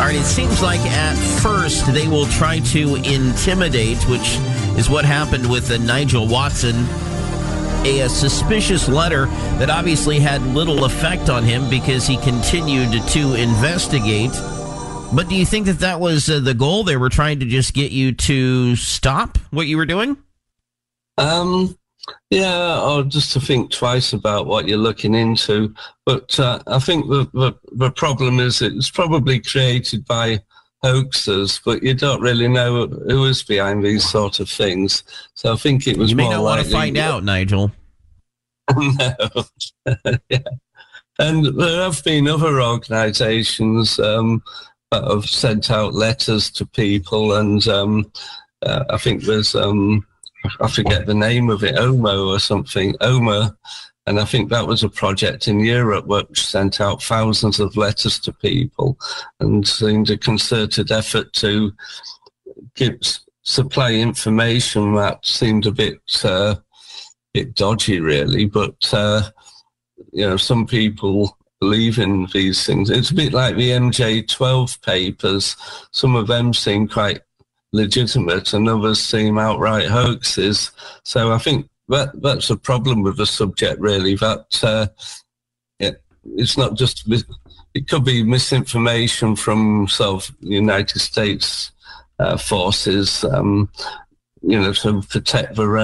All right, it seems like at first they will try to intimidate, which is what happened with Nigel Watson, a suspicious letter that obviously had little effect on him because he continued to investigate. But do you think that that was the goal? They were trying to just get you to stop what you were doing? Yeah, or just to think twice about what you're looking into. But I think the problem is it's probably created by hoaxers, but you don't really know who is behind these sort of things. So I think it was you may more not want to find out, Nigel. No. Yeah. And there have been other organisations that have sent out letters to people, and I think there's I forget the name of it, OMO or something, OMA. And I think that was a project in Europe which sent out thousands of letters to people and seemed a concerted effort to supply information that seemed a bit dodgy, really. But, some people believe in these things. It's a bit like the MJ12 papers. Some of them seem quite legitimate and others seem outright hoaxes. So I think that's a problem with the subject, really, that it's not just, it could be misinformation from sort of the United States forces, to protect their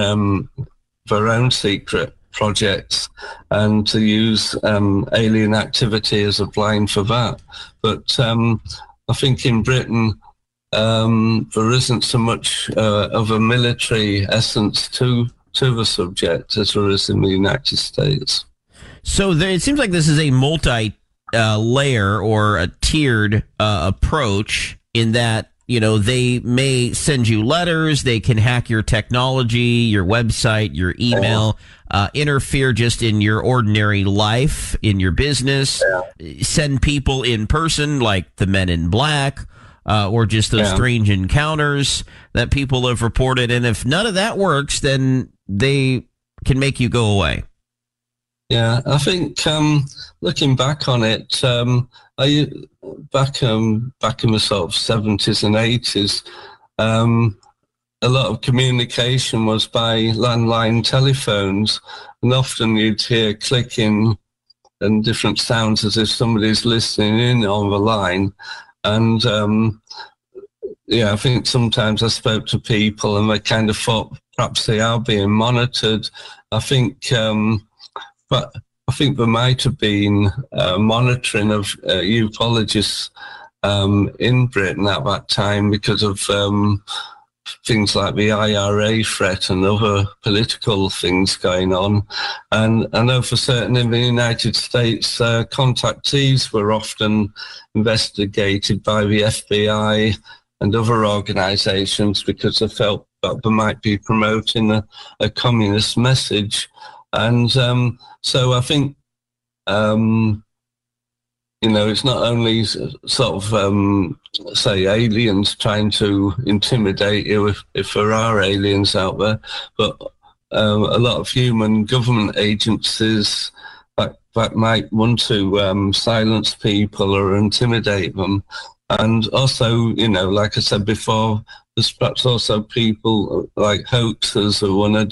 own secret projects and to use alien activity as a blind for that. But I think in Britain, there isn't so much of a military essence to the subject as there is in the United States. So it seems like this is a multi-layer or a tiered approach in that, they may send you letters, they can hack your technology, your website, your email, interfere just in your ordinary life, in your business, send people in person like the Men in Black, or just those strange encounters that people have reported. And if none of that works, then they can make you go away. Yeah, I think looking back on it, back in the sort of 70s and 80s, a lot of communication was by landline telephones, and often you'd hear clicking and different sounds as if somebody's listening in on the line. And I think sometimes I spoke to people and they kind of thought perhaps they are being monitored. I think there might have been monitoring of ufologists in Britain at that time because of things like the IRA threat and other political things going on. And I know for certain in the United States, contactees were often investigated by the FBI and other organizations because they felt that they might be promoting a communist message. And so I think, it's not only sort of, say, aliens trying to intimidate you if there are aliens out there, but a lot of human government agencies that might want to silence people or intimidate them. And also, like I said before, there's perhaps also people like hoaxers who want to